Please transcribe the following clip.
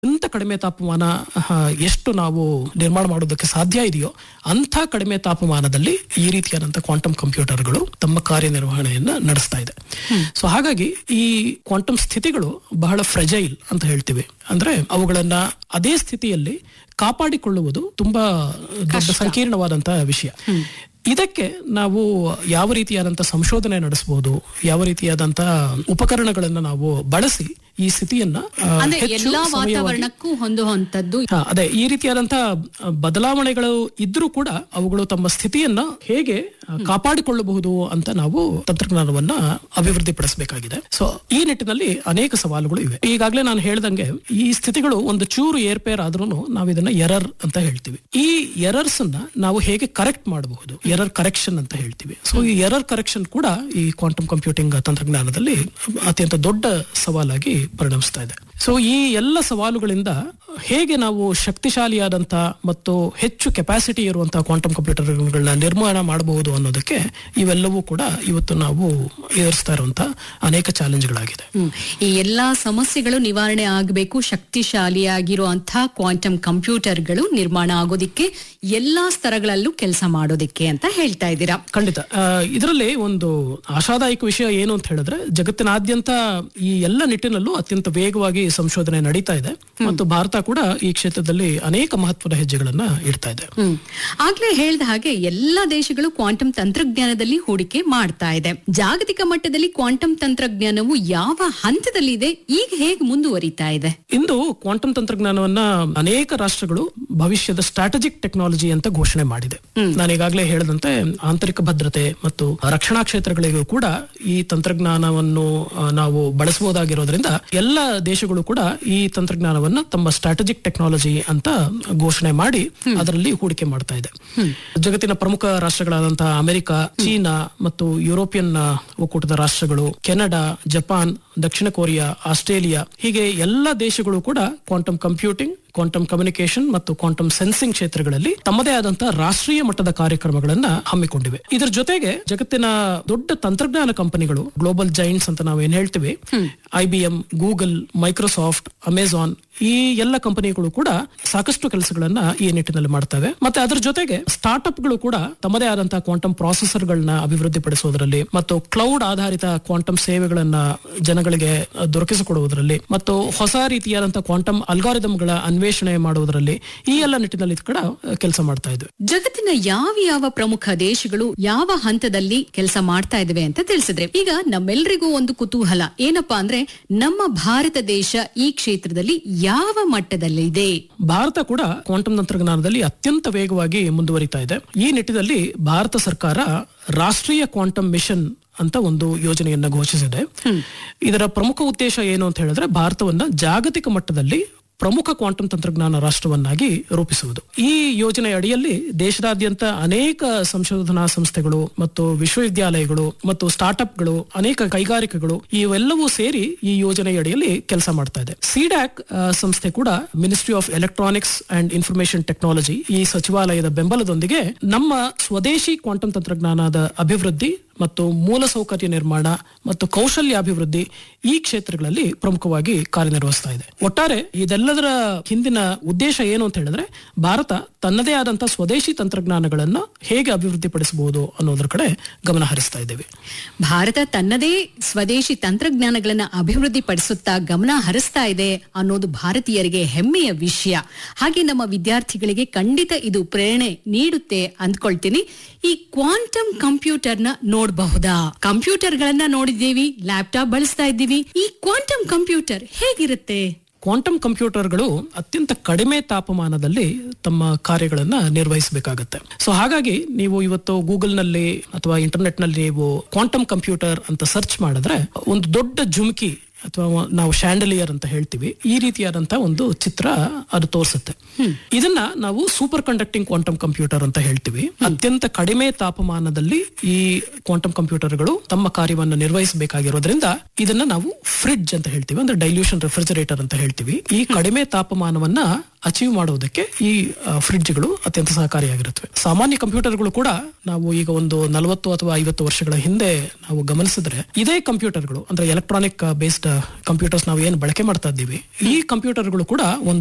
ಇಂಥ ಕಡಿಮೆ ತಾಪಮಾನ ಎಷ್ಟು ನಾವು ನಿರ್ಮಾಣ ಮಾಡೋದಕ್ಕೆ ಸಾಧ್ಯ ಇದೆಯೋ ಅಂಥ ಕಡಿಮೆ ತಾಪಮಾನದಲ್ಲಿ ಈ ರೀತಿಯಾದಂತಹ ಕ್ವಾಂಟಮ್ ಕಂಪ್ಯೂಟರ್ಗಳು ತಮ್ಮ ಕಾರ್ಯನಿರ್ವಹಣೆಯನ್ನ ನಡೆಸ್ತಾ ಇದೆ. ಸೊ ಹಾಗಾಗಿ ಈ ಕ್ವಾಂಟಮ್ ಸ್ಥಿತಿಗಳು ಬಹಳ ಫ್ರೆಜೈಲ್ ಅಂತ ಹೇಳ್ತೀವಿ. ಅಂದ್ರೆ ಅವುಗಳನ್ನ ಅದೇ ಸ್ಥಿತಿಯಲ್ಲಿ ಕಾಪಾಡಿಕೊಳ್ಳುವುದು ತುಂಬಾ ದೊಡ್ಡ ಸಂಕೀರ್ಣವಾದಂತಹ ವಿಷಯ. ಇದಕ್ಕೆ ನಾವು ಯಾವ ರೀತಿಯಾದಂತಹ ಸಂಶೋಧನೆ ನಡೆಸಬಹುದು, ಯಾವ ರೀತಿಯಾದಂತಹ ಉಪಕರಣಗಳನ್ನ ನಾವು ಬಳಸಿ ಈ ಸ್ಥಿತಿಯನ್ನ ಎಲ್ಲಾ ವಾತಾವರಣಕ್ಕೂ ಹೊಂದುವಂತದ್ದು. ಅದೇ ಈ ರೀತಿಯಾದಂತಹ ಬದಲಾವಣೆಗಳು ಇದ್ರೂ ಕೂಡ ಅವುಗಳು ತಮ್ಮ ಸ್ಥಿತಿಯನ್ನ ಹೇಗೆ ಕಾಪಾಡಿಕೊಳ್ಳಬಹುದು ಅಂತ ನಾವು ತಂತ್ರಜ್ಞಾನವನ್ನ ಅಭಿವೃದ್ಧಿ ಪಡಿಸಬೇಕಾಗಿದೆ. ಸೊ ಈ ನಿಟ್ಟಿನಲ್ಲಿ ಅನೇಕ ಸವಾಲುಗಳು ಇವೆ. ಈಗಾಗಲೇ ನಾನು ಹೇಳ್ದಂಗೆ ಈ ಸ್ಥಿತಿಗಳು ಒಂದು ಚೂರು ಏರ್ಪೇರ್ ಆದ್ರೂ ನಾವು ಇದನ್ನ ಎರರ್ ಅಂತ ಹೇಳ್ತೀವಿ. ಈ ಎರರ್ಸ್ ಅನ್ನ ನಾವು ಹೇಗೆ ಕರೆಕ್ಟ್ ಮಾಡಬಹುದು, ಎರರ್ ಕರೆಕ್ಷನ್ ಅಂತ ಹೇಳ್ತೀವಿ. ಸೊ ಈ ಎರರ್ ಕರೆಕ್ಷನ್ ಕೂಡ ಈ ಕ್ವಾಂಟಮ್ ಕಂಪ್ಯೂಟಿಂಗ್ ತಂತ್ರಜ್ಞಾನದಲ್ಲಿ ಅತ್ಯಂತ ದೊಡ್ಡ ಸವಾಲಾಗಿ ಪರಿಣಮಿಸ್ತಾ ಇದೆ. ಸೊ ಈ ಎಲ್ಲ ಸವಾಲುಗಳಿಂದ ಹೇಗೆ ನಾವು ಶಕ್ತಿಶಾಲಿಯಾದಂತಹ ಮತ್ತು ಹೆಚ್ಚು ಕೆಪಾಸಿಟಿ ಇರುವಂತಹ ಕ್ವಾಂಟಮ್ ಕಂಪ್ಯೂಟರ್ಗಳನ್ನ ನಿರ್ಮಾಣ ಮಾಡಬಹುದು ಅನ್ನೋದಕ್ಕೆ ಇವೆಲ್ಲವೂ ಕೂಡ ಇವತ್ತು ನಾವು ಎದುರಿಸ್ತಾ ಇರುವಂತಹ ಅನೇಕ ಚಾಲೆಂಜ್ಗಳಾಗಿದೆ. ಈ ಎಲ್ಲಾ ಸಮಸ್ಯೆಗಳು ನಿವಾರಣೆ ಆಗಬೇಕು, ಶಕ್ತಿಶಾಲಿಯಾಗಿರುವಂತಹ ಕ್ವಾಂಟಮ್ ಕಂಪ್ಯೂಟರ್ಗಳು ನಿರ್ಮಾಣ ಆಗೋದಿಕ್ಕೆ ಎಲ್ಲಾ ಸ್ತರಗಳಲ್ಲೂ ಕೆಲಸ ಮಾಡೋದಿಕ್ಕೆ ಅಂತ ಹೇಳ್ತಾ ಇದ್ದೀರಾ. ಖಂಡಿತ. ಇದರಲ್ಲಿ ಒಂದು ಆಶಾದಾಯಕ ವಿಷಯ ಏನು ಅಂತ ಹೇಳಿದ್ರೆ, ಜಗತ್ತಿನಾದ್ಯಂತ ಈ ಎಲ್ಲ ನಿಟ್ಟಿನಲ್ಲೂ ಅತ್ಯಂತ ವೇಗವಾಗಿ ಸಂಶೋಧನೆ ನಡೀತಾ ಇದೆ ಮತ್ತು ಭಾರತ ಕೂಡ ಈ ಕ್ಷೇತ್ರದಲ್ಲಿ ಅನೇಕ ಮಹತ್ವದ ಹೆಜ್ಜೆಗಳನ್ನ ಇಡ್ತಾ ಇದೆ. ಆಗ್ಲೇ ಹೇಳಿದ ಹಾಗೆ ಎಲ್ಲ ದೇಶಗಳು ಕ್ವಾಂಟಮ್ ತಂತ್ರಜ್ಞಾನದಲ್ಲಿ ಹೂಡಿಕೆ ಮಾಡ್ತಾ ಇದೆ. ಜಾಗತಿಕ ಮಟ್ಟದಲ್ಲಿ ಕ್ವಾಂಟಮ್ ತಂತ್ರಜ್ಞಾನವು ಯಾವ ಹಂತದಲ್ಲಿದೆ, ಈಗ ಹೇಗೆ ಮುಂದುವರಿತಾ ಇದೆ? ಇಂದು ಕ್ವಾಂಟಮ್ ತಂತ್ರಜ್ಞಾನವನ್ನ ಅನೇಕ ರಾಷ್ಟ್ರಗಳು ಭವಿಷ್ಯದ ಸ್ಟ್ರಾಟಜಿಕ್ ಟೆಕ್ನಾಲಜಿ ಅಂತ ಘೋಷಣೆ ಮಾಡಿದೆ. ನಾನು ಈಗಾಗಲೇ ಹೇಳಿದಂತೆ ಆಂತರಿಕ ಭದ್ರತೆ ಮತ್ತು ರಕ್ಷಣಾ ಕ್ಷೇತ್ರಗಳಿಗೂ ಕೂಡ ಈ ತಂತ್ರಜ್ಞಾನವನ್ನು ನಾವು ಬಳಸಬಹುದಾಗಿರೋದ್ರಿಂದ ಎಲ್ಲ ದೇಶಗಳು ಕೂಡ ಈ ತಂತ್ರಜ್ಞಾನವನ್ನ ತಮ್ಮ ಸ್ಟ್ರಾಟಜಿಕ್ ಟೆಕ್ನಾಲಜಿ ಅಂತ ಘೋಷಣೆ ಮಾಡಿ ಅದರಲ್ಲಿ ಹೂಡಿಕೆ ಮಾಡ್ತಾ ಇದೆ. ಜಗತ್ತಿನ ಪ್ರಮುಖ ರಾಷ್ಟ್ರಗಳಾದಂತಹ ಅಮೆರಿಕ, ಚೀನಾ ಮತ್ತು ಯುರೋಪಿಯನ್ ಒಕ್ಕೂಟದ ರಾಷ್ಟ್ರಗಳು, ಕೆನಡಾ, ಜಪಾನ್, ದಕ್ಷಿಣ ಕೊರಿಯಾ, ಆಸ್ಟ್ರೇಲಿಯಾ ಹೀಗೆ ಎಲ್ಲ ದೇಶಗಳು ಕೂಡ ಕ್ವಾಂಟಮ್ ಕಂಪ್ಯೂಟಿಂಗ್, ಕ್ವಾಂಟಮ್ ಕಮ್ಯುನಿಕೇಶನ್ ಮತ್ತು ಕ್ವಾಂಟಮ್ ಸೆನ್ಸಿಂಗ್ ಕ್ಷೇತ್ರಗಳಲ್ಲಿ ತಮ್ಮದೇ ಆದಂತಹ ರಾಷ್ಟ್ರೀಯ ಮಟ್ಟದ ಕಾರ್ಯಕ್ರಮಗಳನ್ನ ಹಮ್ಮಿಕೊಂಡಿವೆ. ಇದರ ಜೊತೆಗೆ ಜಗತ್ತಿನ ದೊಡ್ಡ ತಂತ್ರಜ್ಞಾನ ಕಂಪನಿಗಳು, ಗ್ಲೋಬಲ್ ಜೈಂಟ್ಸ್ ಅಂತ ನಾವು ಏನ್ ಹೇಳ್ತೀವಿ, IBM, ಗೂಗಲ್, ಮೈಕ್ರೋಸಾಫ್ಟ್, ಅಮೆಜಾನ್, ಈ ಎಲ್ಲ ಕಂಪನಿಗಳು ಕೂಡ ಸಾಕಷ್ಟು ಕೆಲಸಗಳನ್ನ ಈ ನಿಟ್ಟಿನಲ್ಲಿ ಮಾಡ್ತವೆ. ಮತ್ತೆ ಅದರ ಜೊತೆಗೆ ಸ್ಟಾರ್ಟ್ಅಪ್ ಗಳು ಕೂಡ ತಮ್ಮದೇ ಆದಂತಹ ಕ್ವಾಂಟಮ್ ಪ್ರಾಸೆಸರ್ ಗಳನ್ನ ಅಭಿವೃದ್ಧಿ ಪಡಿಸುವುದರಲ್ಲಿ ಮತ್ತು ಕ್ಲೌಡ್ ಆಧಾರಿತ ಕ್ವಾಂಟಮ್ ಸೇವೆಗಳನ್ನ ಜನಗಳಿಗೆ ದೊರಕಿಸಿಕೊಡುವುದರಲ್ಲಿ ಮತ್ತು ಹೊಸ ರೀತಿಯಾದಂತಹ ಕ್ವಾಂಟಮ್ ಅಲ್ಗಾರಿದಮ್ಗಳ ಅನ್ವೇಷಣೆ ಮಾಡುವುದರಲ್ಲಿ ಈ ಎಲ್ಲ ನಿಟ್ಟಿನಲ್ಲಿ ಕೂಡ ಕೆಲಸ ಮಾಡ್ತಾ ಇದ್ವಿ. ಜಗತ್ತಿನ ಯಾವ ಪ್ರಮುಖ ದೇಶಗಳು ಯಾವ ಹಂತದಲ್ಲಿ ಕೆಲಸ ಮಾಡ್ತಾ ಇದಾವೆ ಅಂತ ತಿಳಿಸಿದ್ರೆ, ಈಗ ನಮ್ಮೆಲ್ಲರಿಗೂ ಒಂದು ಕುತೂಹಲ ಏನಪ್ಪಾ ಅಂದ್ರೆ, ನಮ್ಮ ಭಾರತ ದೇಶ ಈ ಕ್ಷೇತ್ರದಲ್ಲಿ ಯಾವ ಮಟ್ಟದಲ್ಲಿದೆ? ಭಾರತ ಕೂಡ ಕ್ವಾಂಟಮ್ ತಂತ್ರಜ್ಞಾನದಲ್ಲಿ ಅತ್ಯಂತ ವೇಗವಾಗಿ ಮುಂದುವರಿತಾ ಇದೆ. ಈ ನಿಟ್ಟಿನಲ್ಲಿ ಭಾರತ ಸರ್ಕಾರ ರಾಷ್ಟ್ರೀಯ ಕ್ವಾಂಟಮ್ ಮಿಷನ್ ಅಂತ ಒಂದು ಯೋಜನೆಯನ್ನ ಘೋಷಿಸಿದೆ. ಇದರ ಪ್ರಮುಖ ಉದ್ದೇಶ ಏನು ಅಂತ ಹೇಳಿದ್ರೆ, ಭಾರತವನ್ನ ಜಾಗತಿಕ ಮಟ್ಟದಲ್ಲಿ ಪ್ರಮುಖ ಕ್ವಾಂಟಮ್ ತಂತ್ರಜ್ಞಾನ ರಾಷ್ಟ್ರವನ್ನಾಗಿ ರೂಪಿಸುವುದು. ಈ ಯೋಜನೆಯ ಅಡಿಯಲ್ಲಿ ದೇಶದಾದ್ಯಂತ ಅನೇಕ ಸಂಶೋಧನಾ ಸಂಸ್ಥೆಗಳು ಮತ್ತು ವಿಶ್ವವಿದ್ಯಾಲಯಗಳು ಮತ್ತು ಸ್ಟಾರ್ಟ್ಅಪ್ಗಳು, ಅನೇಕ ಕೈಗಾರಿಕೆಗಳು ಇವೆಲ್ಲವೂ ಸೇರಿ ಈ ಯೋಜನೆಯ ಅಡಿಯಲ್ಲಿ ಕೆಲಸ ಮಾಡ್ತಾ ಇದೆ. ಸಿಡ್ಯಾಕ್ ಸಂಸ್ಥೆ ಕೂಡ ministry of electronics and information technology ಈ ಸಚಿವಾಲಯದ ಬೆಂಬಲದೊಂದಿಗೆ ನಮ್ಮ ಸ್ವದೇಶಿ ಕ್ವಾಂಟಮ್ ತಂತ್ರಜ್ಞಾನದ ಅಭಿವೃದ್ಧಿ ಮತ್ತು ಮೂಲಸೌಕರ್ಯ ನಿರ್ಮಾಣ ಮತ್ತು ಕೌಶಲ್ಯ ಅಭಿವೃದ್ಧಿ ಈ ಕ್ಷೇತ್ರಗಳಲ್ಲಿ ಪ್ರಮುಖವಾಗಿ ಕಾರ್ಯನಿರ್ವಹಿಸ್ತಾ ಇದೆ. ಒಟ್ಟಾರೆ ಇದೆಲ್ಲದರ ಹಿಂದಿನ ಉದ್ದೇಶ ಏನು ಅಂತ ಹೇಳಿದ್ರೆ, ಭಾರತ ತನ್ನದೇ ಆದಂತಹ ಸ್ವದೇಶಿ ತಂತ್ರಜ್ಞಾನಗಳನ್ನ ಹೇಗೆ ಅಭಿವೃದ್ಧಿಪಡಿಸಬಹುದು ಅನ್ನೋದ್ರ ಕಡೆ ಗಮನ ಹರಿಸ್ತಾ ಇದ್ದೇವೆ. ಭಾರತ ತನ್ನದೇ ಸ್ವದೇಶಿ ತಂತ್ರಜ್ಞಾನಗಳನ್ನ ಅಭಿವೃದ್ಧಿ ಪಡಿಸುತ್ತಾ ಗಮನ ಹರಿಸ್ತಾ ಇದೆ ಅನ್ನೋದು ಭಾರತೀಯರಿಗೆ ಹೆಮ್ಮೆಯ ವಿಷಯ. ಹಾಗೆ ನಮ್ಮ ವಿದ್ಯಾರ್ಥಿಗಳಿಗೆ ಖಂಡಿತ ಇದು ಪ್ರೇರಣೆ ನೀಡುತ್ತೆ ಅಂದ್ಕೊಳ್ತೀನಿ. ಈ ಕ್ವಾಂಟಮ್ ಕಂಪ್ಯೂಟರ್ನ ನೋಡಬಹುದಾ? ಕಂಪ್ಯೂಟರ್ಗಳನ್ನ ನೋಡಿದ್ದೀವಿ, ಲ್ಯಾಪ್ಟಾಪ್ ಬಳಸ್ತಾ ಇದ್ದೀವಿ. ಈ ಕ್ವಾಂಟಮ್ ಕಂಪ್ಯೂಟರ್ ಹೇಗಿರುತ್ತೆ? ಕ್ವಾಂಟಮ್ ಕಂಪ್ಯೂಟರ್ಗಳು ಅತ್ಯಂತ ಕಡಿಮೆ ತಾಪಮಾನದಲ್ಲಿ ತಮ್ಮ ಕಾರ್ಯಗಳನ್ನ ನಿರ್ವಹಿಸಬೇಕಾಗತ್ತೆ. ಸೊ ಹಾಗಾಗಿ ನೀವು ಇವತ್ತು ಗೂಗಲ್ ನಲ್ಲಿ ಅಥವಾ ಇಂಟರ್ನೆಟ್ ನಲ್ಲಿ ನೀವು ಕ್ವಾಂಟಮ್ ಕಂಪ್ಯೂಟರ್ ಅಂತ ಸರ್ಚ್ ಮಾಡಿದ್ರೆ ಒಂದು ದೊಡ್ಡ ಜುಮ್ಕಿ ಅಥವಾ ನಾವು ಶಾಂಡಲಿಯರ್ ಅಂತ ಹೇಳ್ತೀವಿ, ಈ ರೀತಿಯಾದಂತಹ ಒಂದು ಚಿತ್ರ ಅದು ತೋರಿಸುತ್ತೆ. ಇದನ್ನ ನಾವು ಸೂಪರ್ ಕಂಡಕ್ಟಿಂಗ್ ಕ್ವಾಂಟಮ್ ಕಂಪ್ಯೂಟರ್ ಅಂತ ಹೇಳ್ತೀವಿ. ಅತ್ಯಂತ ಕಡಿಮೆ ತಾಪಮಾನದಲ್ಲಿ ಈ ಕ್ವಾಂಟಮ್ ಕಂಪ್ಯೂಟರ್ಗಳು ತಮ್ಮ ಕಾರ್ಯವನ್ನು ನಿರ್ವಹಿಸಬೇಕಾಗಿರೋದ್ರಿಂದ ಇದನ್ನ ನಾವು ಫ್ರಿಡ್ಜ್ ಅಂತ ಹೇಳ್ತೀವಿ, ಅಂದ್ರೆ ಡೈಲ್ಯೂಷನ್ ರೆಫ್ರಿಜರೇಟರ್ ಅಂತ ಹೇಳ್ತೀವಿ. ಈ ಕಡಿಮೆ ತಾಪಮಾನವನ್ನ ಅಚೀವ್ ಮಾಡುವುದಕ್ಕೆ ಈ ಫ್ರಿಡ್ಜ್ಗಳು ಅತ್ಯಂತ ಸಹಕಾರಿಯಾಗಿರುತ್ತವೆ. ಸಾಮಾನ್ಯ ಕಂಪ್ಯೂಟರ್ಗಳು ಕೂಡ ನಾವು ಈಗ ಒಂದು 40 ಅಥವಾ 50 ವರ್ಷಗಳ ಹಿಂದೆ ನಾವು ಗಮನಿಸಿದ್ರೆ ಇದೇ ಕಂಪ್ಯೂಟರ್ಗಳು ಅಂದ್ರೆ ಎಲೆಕ್ಟ್ರಾನಿಕ್ ಬೇಸ್ಡ್ ಕಂಪ್ಯೂಟರ್ಸ್ ನಾವು ಏನು ಬಳಕೆ ಮಾಡ್ತಾ ಇದ್ದೀವಿ, ಈ ಕಂಪ್ಯೂಟರ್ಗಳು ಕೂಡ ಒಂದು